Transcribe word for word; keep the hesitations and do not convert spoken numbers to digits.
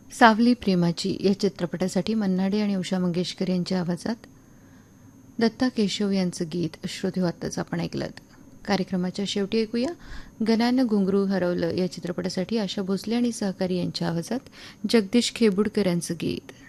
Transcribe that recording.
सावली प्रेमाची या चित्रपटासाठी मन्ना डे आणि उषा मंगेशकर यांच्या आवाजात दत्ता केशव यांचं गीत श्रोते आत्ताच आपण ऐकलं. कार्यक्रमाच्या शेवटी ऐकूया गनानं घुंगरू हरवलं या चित्रपटासाठी आशा भोसले आणि सहकारी यांच्या आवाजात जगदीश खेबुडकर यांचं गीत.